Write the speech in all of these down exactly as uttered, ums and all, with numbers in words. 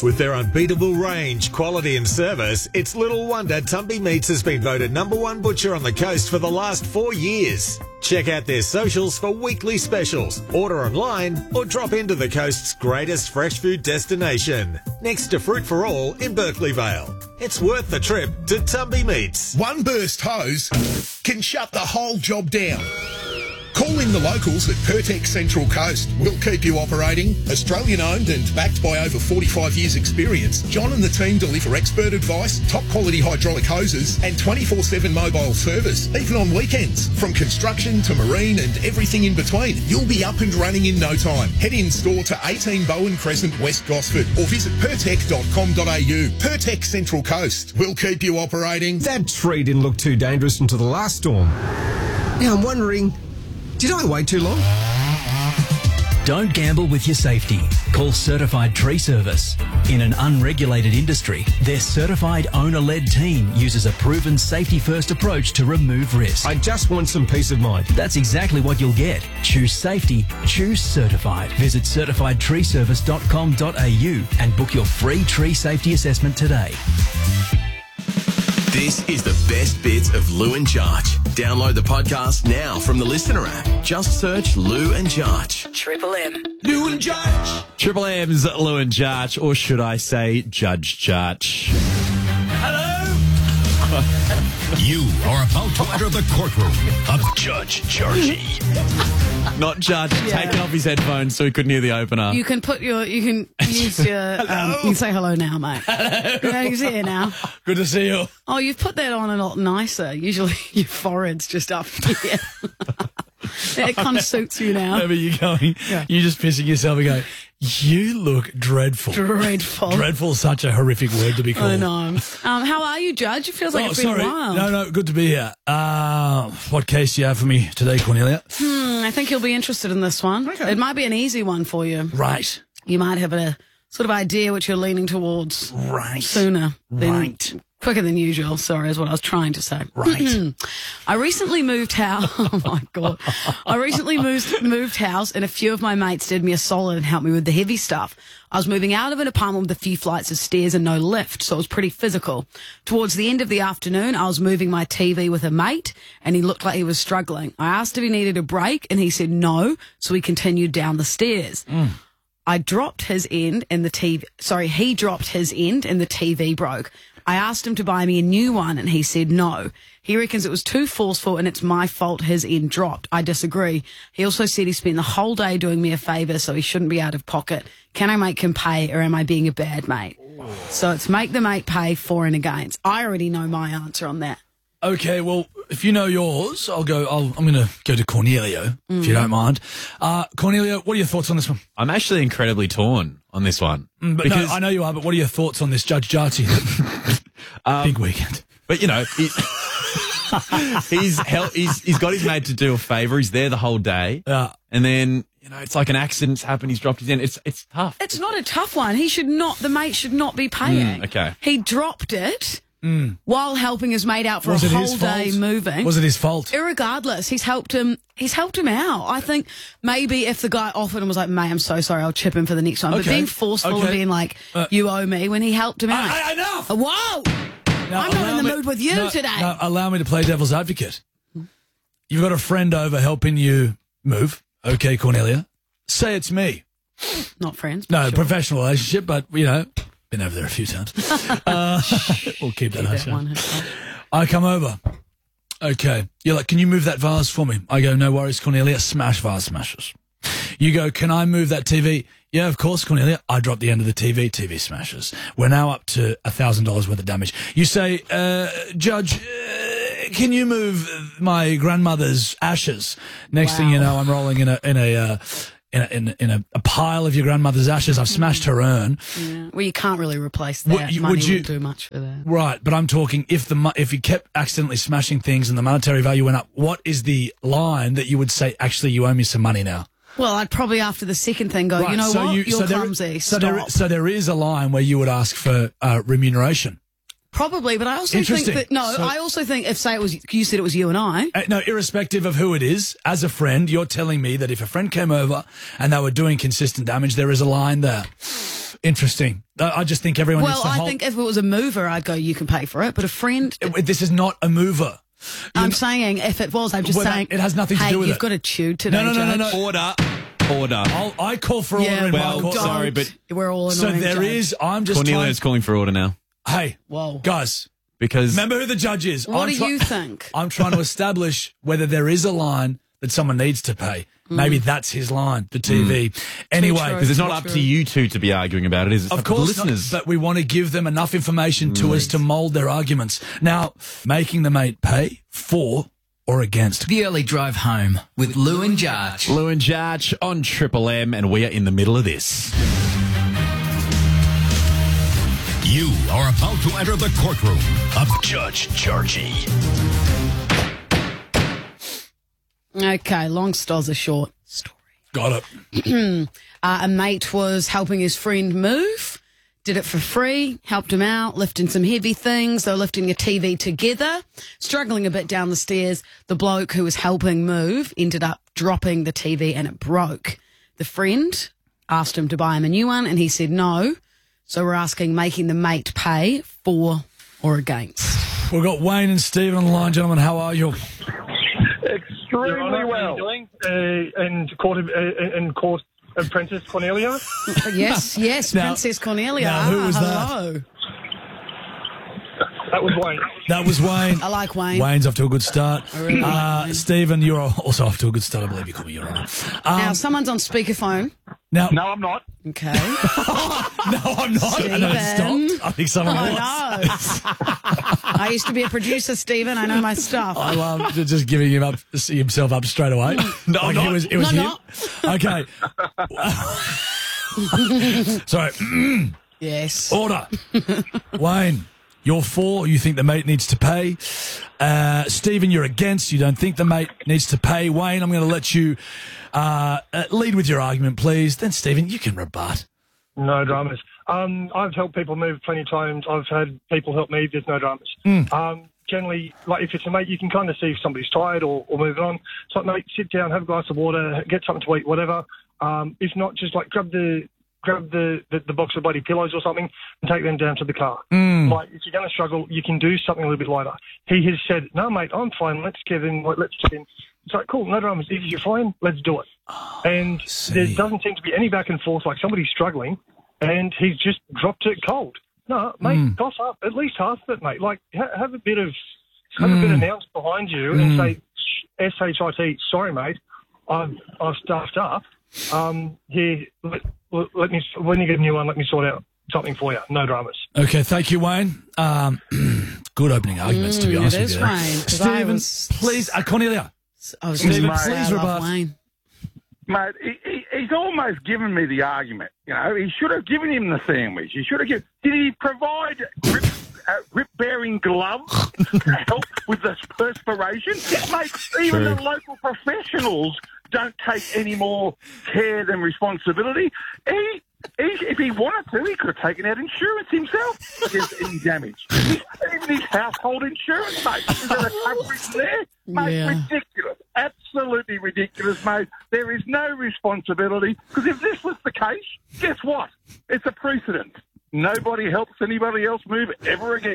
With their unbeatable range, quality and service, it's little wonder Tumby Meats has been voted number one butcher on the coast for the last four years. Check out their socials for weekly specials, order online or drop into the coast's greatest fresh food destination, next to Fruit for All in Berkeley Vale. It's worth the trip to Tumby Meats. One burst hose can shut the whole job down. Call in the locals at Pertex Central Coast. We'll keep you operating. Australian-owned and backed by over forty-five years' experience, John and the team deliver expert advice, top-quality hydraulic hoses and twenty-four seven mobile service, even on weekends. From construction to marine and everything in between, you'll be up and running in no time. Head in-store to eighteen Bowen Crescent, West Gosford, or visit pertec dot com dot a u. Pertex Central Coast. We'll keep you operating. That tree didn't look too dangerous until the last storm. Now I'm wondering, did I wait too long? Don't gamble with your safety. Call Certified Tree Service. In an unregulated industry, their certified owner-led team uses a proven safety-first approach to remove risk. I just want some peace of mind. That's exactly what you'll get. Choose safety. Choose Certified. Visit certified tree service dot com dot a u and book your free tree safety assessment today. This is the best bits of Lou and Jarch. Download the podcast now from the Listener app. Just search Lou and Jarch. Triple M. Lou and Jarch. Triple M's Lou and Jarch, or should I say Judge Jarch? Hello. You are about to enter the courtroom of Judge Jarchy. Not Judge Yeah. taking off his headphones so he couldn't hear the opener. You can put your, you can use your, um, you can say hello now, mate. Hello. Yeah, he's here now. Good to see you. Oh, you've put that on a lot nicer. Usually your forehead's just up here. It kind of suits you now. Remember you going, Yeah. you just pissing yourself and going, you look dreadful. Dreadful. Dreadful is such a horrific word to be called. I know. Um, how are you, Judge? It feels like Oh, it's been sorry. a while. No, no, good to be here. Uh, what case do you have for me today, Cornelia? Hmm, I think you'll be interested in this one. Okay. It might be an easy one for you. Right. You might have a sort of idea what you're leaning towards Right. sooner. Than, Right. Quicker than usual, sorry, is what I was trying to say. Right. I recently moved house. Oh, my God. I recently moved, moved house, and a few of my mates did me a solid and helped me with the heavy stuff. I was moving out of an apartment with a few flights of stairs and no lift, so it was pretty physical. Towards the end of the afternoon, I was moving my T V with a mate, and he looked like he was struggling. I asked if he needed a break, and he said no, so we continued down the stairs. I dropped his end and the T V, sorry, he dropped his end and the T V broke. I asked him to buy me a new one and he said no. He reckons it was too forceful and it's my fault his end dropped. I disagree. He also said he spent the whole day doing me a favour, so he shouldn't be out of pocket. Can I make him pay, or am I being a bad mate? So it's make the mate pay, for and against. I already know my answer on that. Okay, well, if you know yours, I'll go. I'll, I'm going to go to Cornelio, if you don't mind. Uh, Cornelio, what are your thoughts on this one? I'm actually incredibly torn on this one. Mm, but because, no, I know you are, but what are your thoughts on this Judge Jarchy? um, Big weekend. But, you know, he, he's, hel- he's he's got his mate to do a favour. He's there the whole day. Yeah. And then, you know, it's like an accident's happened. He's dropped his end. It's, it's tough. It's not a tough one. He should not, the mate should not be paying. Mm, okay. He dropped it Mm. while helping his mate out for Was a it whole his day fault? moving. Was it his fault? Irregardless, he's helped him. He's helped him out. I think maybe if the guy offered and was like, "Mate, I'm so sorry, I'll chip in for the next one," but Okay. being forceful Okay. and being like, Uh, "You owe me," when he helped him out. I, I, enough! Uh, Whoa! Now, I'm not allow in the me- mood with you no, today. No, allow me to play devil's advocate. You've got a friend over helping you move. Okay, Cornelia. Say it's me. Not friends. but No, sure. professional relationship, but, you know, been over there a few times. uh, we'll keep that Keep hush. that one hush. I come over. Okay. You're like, can you move that vase for me? I go, no worries, Cornelia. Smash vase smashes. You go, can I move that T V? Yeah, of course, Cornelia. I drop the end of the T V. T V smashes. We're now up to a thousand dollars worth of damage. You say, uh, Judge, uh, can you move my grandmother's ashes? Next Wow. thing you know, I'm rolling in a in a uh, in a, in a, in a, a pile of your grandmother's ashes. I've smashed her urn. Yeah. Well, you can't really replace that. Would you- Money would you- wouldn't do much for that. Right, but I'm talking if the mo- if you kept accidentally smashing things and the monetary value went up, what is the line that you would say, actually, you owe me some money now? Well, I'd probably after the second thing go, Right, you know so what? you- You're so there- clumsy. So Stop. there, so there is a line where you would ask for uh, remuneration. Probably, but I also think Interesting. that, no, So- I also think if, say it was, you said it was you and I. Uh, no, irrespective of who it is, as a friend, you're telling me that if a friend came over and they were doing consistent damage, there is a line there. Interesting. I I just think everyone needs Well, to I hold... think if it was a mover, I'd go, you can pay for it. But a friend, This is not a mover. I'm saying if it was, I'm just Well, that- saying. it has nothing to hey, do with you've it. got to chew today, No, no, no, no, Judge. no. Order. Order. I'll, I call for Yeah, order in well, my court. don't. sorry, but- We're all So annoying, there Judge. is... I'm just Cornelia's trying... calling for order now Hey, Whoa. guys, because remember who the judge is. What I'm do try- you think? I'm trying to establish whether there is a line that someone needs to pay. Maybe that's his line, the T V. Anyway, true. because it's not True, up true. to you two to be arguing about it, is it? of It's up to the course, not, listeners. but we want to give them enough information to us to mould their arguments. Now, making the mate pay for or against. The early drive home with Lou and Jarch. Lou and Jarch on Triple M, and we are in the middle of this. You are about to enter the courtroom of Judge Jarchy. Okay, long stories short. Story. Got it. Uh, a mate was helping his friend move, did it for free, helped him out, lifting some heavy things. They were lifting a T V together, struggling a bit down the stairs. The bloke who was helping move ended up dropping the T V and it broke. The friend asked him to buy him a new one and he said no. So we're asking, making the mate pay for or against. We've got Wayne and Stephen on the line, gentlemen. How are you? Extremely well. Doing? Uh, and court, uh, and court apprentice Cornelia. Yes, yes, Now- Princess Cornelia. now who was that? Hello. That was Wayne. That was Wayne. I like Wayne. Wayne's off to a good start. really like uh, Wayne. Stephen, you're also off to a good start. I believe you call me Your Honour. Um, Now, someone's on speakerphone. now, No, I'm not. Okay. no, I'm not. And I Stephen. stopped. I think someone was. I know. I used to be a producer, Stephen. I know my stuff. I love just giving him up, himself up straight away. No, like not. It was, it was No, him. Okay. Sorry. Yes. Order. Wayne, you're for. You think the mate needs to pay. Uh, Stephen, you're against. You don't think the mate needs to pay. Wayne, I'm going to let you uh, uh, lead with your argument, please. Then, Stephen, you can rebut. No dramas. Um, I've helped people move plenty of times. I've had people help me. There's no dramas. Um, generally, like if it's a mate, you can kind of see if somebody's tired or, or moving on. It's like, mate, sit down, have a glass of water, get something to eat, whatever. Um, if not, just like grab the grab the, the, the box of bloody pillows or something and take them down to the car. Like, if you're going to struggle, you can do something a little bit lighter. He has said, no, mate, I'm fine. Let's get in. Let's get in. It's like, cool, no dramas. If you're fine, let's do it. And there doesn't seem to be any back and forth, like somebody's struggling and he's just dropped it cold. No, mate, cough up at least half of it, mate. Like, ha- have a bit of have a bit of ounce behind you and say, S H I T, sorry, mate, I've, I've stuffed up. Um, here, let, let me, when you get a new one, let me sort out something for you. No dramas. Okay, thank you, Wayne. Um, good opening arguments, to be Mm, honest it with is, you. Wayne, 'cause I Stephen, was- please, uh, Cornelia. I was Stephen, gonna say, please I love rebut. Wayne. Mate, he, he, he's almost given me the argument. You know, he should have given him the sandwich. He should have given. Did he provide grip, uh, grip-bearing gloves to help with the perspiration? Mate, even True. the local professionals don't take any more care than responsibility. He, he, if he wanted to, he could have taken out insurance himself against any damage. His, even his household insurance, mate. Is there a coverage there? Mate, Yeah. ridiculous. Absolutely ridiculous, mate. There is no responsibility. Because if this was the case, guess what? It's a precedent. Nobody helps anybody else move ever again.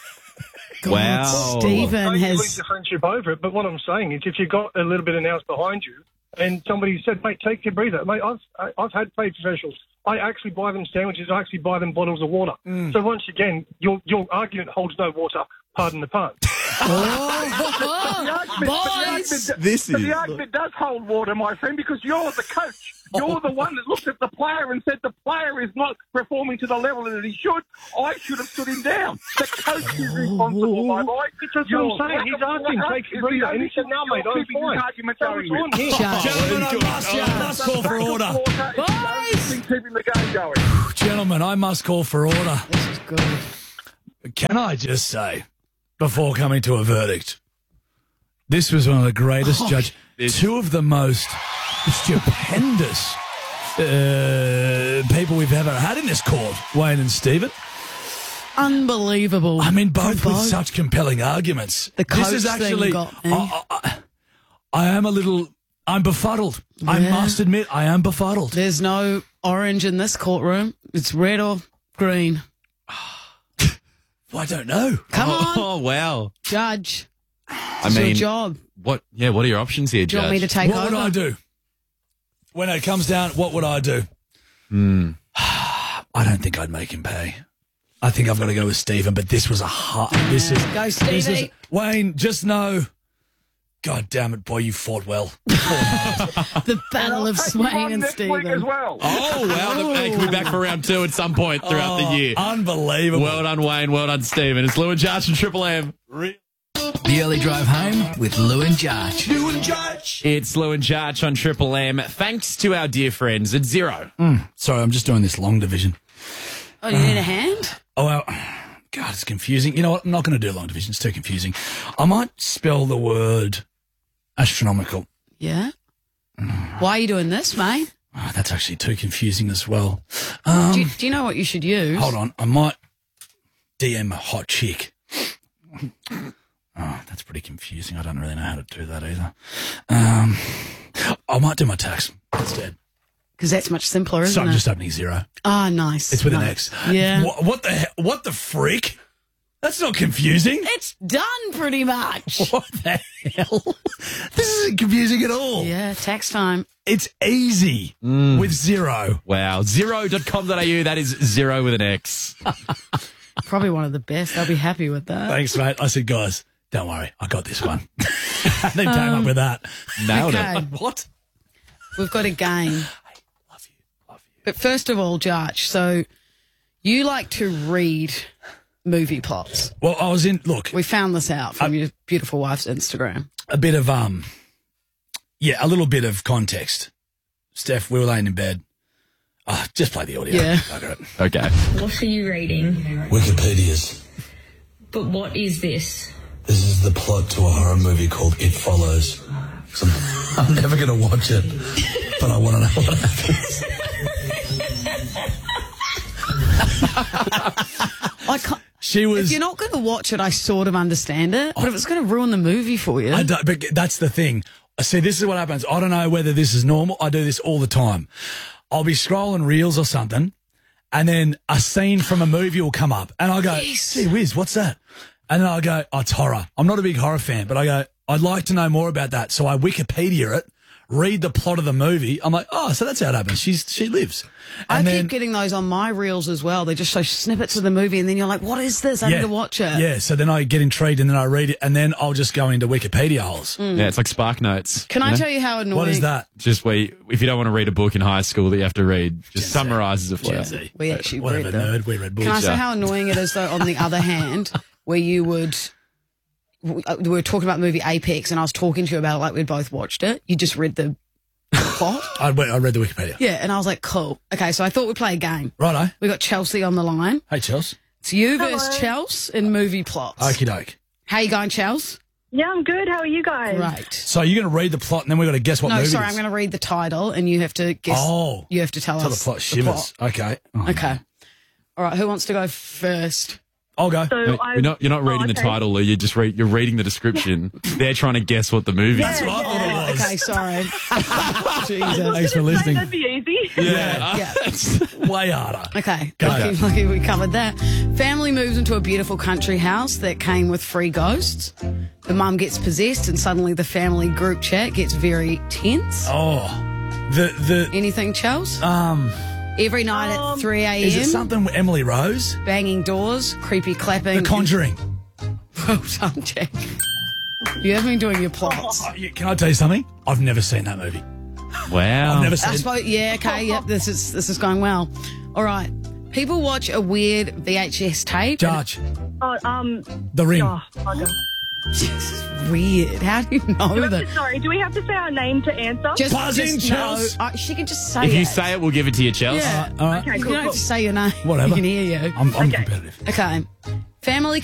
Wow. Stephen I has. lose the friendship over it, but what I'm saying is if you've got a little bit of nous behind you and somebody said, mate, take a breather. Mate, I've, I- I've had paid professionals. I actually buy them sandwiches. I actually buy them bottles of water. So once again, your your argument holds no water. Pardon the pun. The argument, but the Boys! argument, This but is- the argument does hold water, my friend, because you're the coach. You're the one that looked at the player and said the player is not performing to the level that he should. I should have stood him down. The coach is responsible, my boy. That's what I'm saying. He's asking, take a breather. And he said, no, mate, I'm fine. Argument So going it's on with. him. Gentlemen, I must, I must call for order. Boys! Keeping the game going. Gentlemen, I must call for order. This is good. Can I just say, before coming to a verdict, this was one of the greatest judge, two of the most stupendous uh, people we've ever had in this court, Wayne and Stephen. Unbelievable. I mean, both with Both. such compelling arguments. The this is coach thing actually, got me. I, I, I am a little, I'm befuddled. I Yeah. must admit, I am befuddled. There's no orange in this courtroom. It's red or green. Well, I don't know. Come oh, on. Oh, wow. Judge. I It's mean, your job. what? Yeah, what are your options here, Do you Judge? want me to take What over? would I do? When it comes down, what would I do? Hmm. I don't think I'd make him pay. I think I've got to go with Stephen, but this was a hard... This is... Go, this is- Stevie. Wayne, just know... God damn it, boy, you fought well. The battle of Take you Swain on and next week as Stephen. well. Oh, wow. The, hey, can we be back for round two at some point throughout the year? Unbelievable. Well done, Wayne. Well done, Stephen. It's Lou and Josh and Triple M. The early drive home with Lou and Jarch. Lou and Judge. It's Lou and Josh on Triple M. Thanks to our dear friends at Zero. Sorry, I'm just doing this long division. Oh, you need a hand? Oh, well, God, it's confusing. You know what? I'm not going to do long division. It's too confusing. I might spell the word astronomical. Yeah. Why are you doing this, mate? Oh, that's actually too confusing as well. Um, Do you, do you know what you should use? hold on. I might D M a hot chick. Oh, that's pretty confusing. I don't really know how to do that either. Um, I might do my tax instead. Because that's much simpler, isn't So I'm it? just opening zero. Ah, nice. It's with an Nice. X. Yeah. What, what the he- What the freak? That's not confusing. It's done pretty much. What the hell? This isn't confusing at all. Yeah, tax time. It's easy with zero. Wow. Zero dot com dot a u. That is zero with an X. Probably one of the best. I'll be happy with that. Thanks, mate. I said, guys, don't worry. I got this one. They came up with that. Nailed Okay. it. What? We've got a game. But first of all, Jarch, so you like to read movie plots. Well, I was in, look, We found this out from your beautiful wife's Instagram. a bit of, um, yeah, a little bit of context. Steph, we were laying in bed. Oh, just play the audio. Yeah. Bugger it. Okay. What are you reading? Wikipedia's. But what is this? This is the plot to a horror movie called It Follows. So I'm never going to watch it, but I want to know what happens. I can't, She was. if you're not going to watch it, I sort of understand it. But if it's going to ruin the movie for you. I don't, but that's the thing. See, this is what happens. I don't know whether this is normal. I do this all the time. I'll be scrolling reels or something, and then a scene from a movie will come up, and I'll go, Yes. gee whiz, what's that? And then I'll go, oh, it's horror. I'm not a big horror fan, but I go, I'd like to know more about that. So I Wikipedia it, read the plot of the movie. I'm like, oh, so that's how it happens. She's She lives. I And keep then, getting those on my reels as well. They just show snippets of the movie, and then you're like, what is this? I yeah, need to watch it. Yeah, so then I get intrigued, and then I read it, and then I'll just go into Wikipedia holes. Yeah, it's like Spark Notes. Can you I know? tell you how annoying... What is that? Just where you, if you don't want to read a book in high school that you have to read, just summarises it for you. Z. We actually Whatever, read them. nerd. We read books. Can I say Yeah. how annoying it is, though, on the other hand, where you would... We were talking about the movie Apex, and I was talking to you about it like we'd both watched it. You just read the plot. I, went- I read the Wikipedia. Yeah, and I was like, cool. Okay, so I thought we'd play a game. Righto. We got Chelsea on the line. Hey, Chels. It's you versus Chels in movie plots. Okie doke. How you going, Chels? Yeah, I'm good. How are you guys? Great. So you're going to read the plot, and then we've got to guess what No, movie sorry, it I'm is. going to read the title, and you have to guess. Oh. You have to tell Tell the us plot shivers. Okay. Oh, Okay. All right, who wants to go first? I'll go. So No, I, You're not, you're not oh, reading the okay. title, Lou. You're just read, you're reading the description. They're trying to guess what the movie Yeah, is. That's what I thought it was. Okay, sorry. Jesus. Thanks for listening. That'd be easy. Yeah. Yeah. Way harder. Okay, Go. lucky, lucky we covered that. Family moves into a beautiful country house that came with free ghosts. The mum gets possessed, and suddenly the family group chat gets very tense. Oh. The, the, Anything, Chels? um, Every night at three a.m. is it something with Emily Rose? Banging doors, creepy clapping. The Conjuring. Well done, Jack. You have been doing your plots. Oh, yeah, can I tell you something? I've never seen that movie. Wow. I've never I seen suppose, yeah, okay, yep, this is this is going well. All right. People watch a weird V H S tape. Judge. Oh, um, The Ring. oh, bugger. This is weird. How do you know Do we have that? to- sorry, do we have to say our name to answer? Just, Buzz in, just no. Chels. Uh, she can just say If you it. say it, we'll give it to you, Chelsea. Yeah. All right. Okay, You cool, don't cool. have to say your name. Whatever. You can hear you. I'm, I'm Okay. competitive. Okay. Family